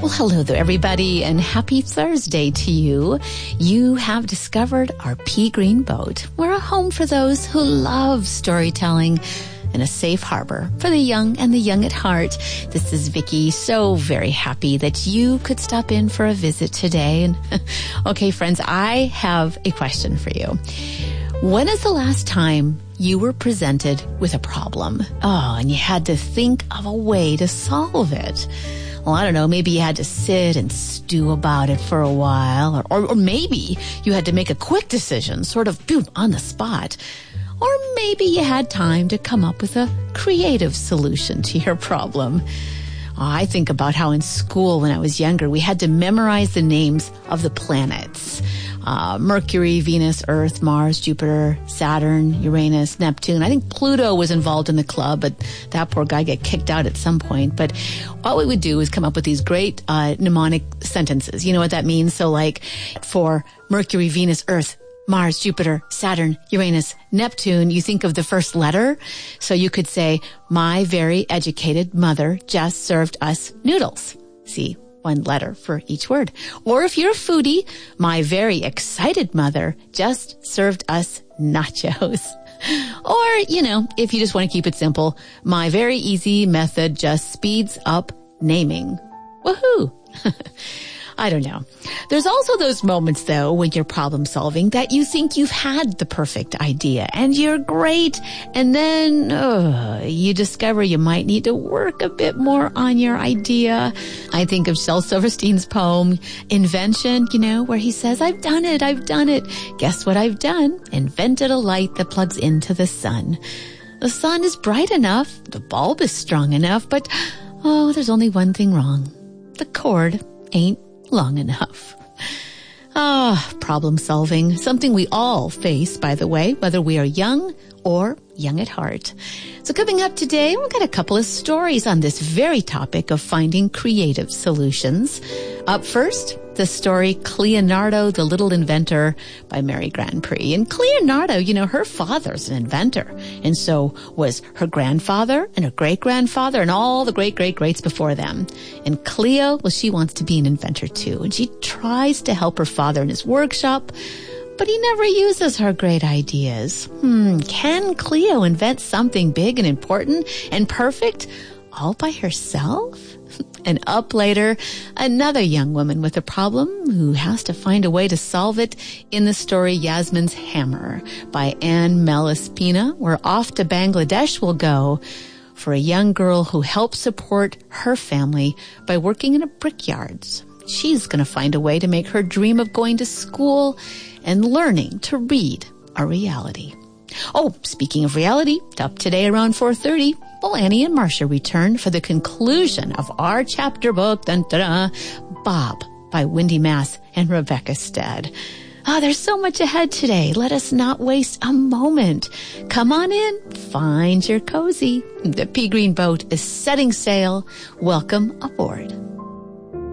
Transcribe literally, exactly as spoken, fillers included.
Well, hello there, everybody, and happy Thursday to you. You have discovered our Pea Green Boat. We're a home for those who love storytelling and a safe harbor for the young and the young at heart. This is Vicki, so very happy that you could stop in for a visit today. And okay, friends, I have a question for you. When is the last time you were presented with a problem? Oh, and you had to think of a way to solve it. Well, I don't know, maybe you had to sit and stew about it for a while, or, or, or maybe you had to make a quick decision, sort of boom, on the spot. Or maybe you had time to come up with a creative solution to your problem. I think about how in school when I was younger, we had to memorize the names of the planets. Uh, Mercury, Venus, Earth, Mars, Jupiter, Saturn, Uranus, Neptune. I think Pluto was involved in the club, but that poor guy got kicked out at some point. But all we would do is come up with these great uh, mnemonic sentences. You know what that means? So like for Mercury, Venus, Earth, Mars, Jupiter, Saturn, Uranus, Neptune, you think of the first letter. So you could say, my very educated mother just served us noodles. See, one letter for each word. Or if you're a foodie, my very excited mother just served us nachos. Or, you know, if you just want to keep it simple, my very easy method just speeds up naming. Woohoo! I don't know. There's also those moments, though, when you're problem solving that you think you've had the perfect idea and you're great. And then uh, you discover you might need to work a bit more on your idea. I think of Shel Silverstein's poem, Invention, you know, where he says, I've done it, I've done it. Guess what I've done? Invented a light that plugs into the sun. The sun is bright enough. The bulb is strong enough. But, oh, there's only one thing wrong. The cord ain't long enough. Ah, problem solving, something we all face, by the way, whether we are young or young at heart. So coming up today, we've got a couple of stories on this very topic of finding creative solutions. Up first, the story Cleonardo the Little Inventor by Mary Grand Prix. And Cleonardo, you know, her father's an inventor. And so was her grandfather and her great-grandfather and all the great-great-greats before them. And Cleo, well, she wants to be an inventor too. And she tries to help her father in his workshop, but he never uses her great ideas. Hmm, can Cleo invent something big and important and perfect all by herself? And up later, another young woman with a problem who has to find a way to solve it in the story Yasmin's Hammer by Anne Malaspina, where off to Bangladesh we'll go for a young girl who helps support her family by working in a brickyards. She's going to find a way to make her dream of going to school and learning to read a reality. Oh, speaking of reality, up today around four thirty, well, Annie and Marcia return for the conclusion of our chapter book, dun, dun, dun, Bob by Wendy Mass and Rebecca Stead. Ah, there's so much ahead today. Let us not waste a moment. Come on in, find your cozy. The Pea Green Boat is setting sail. Welcome aboard.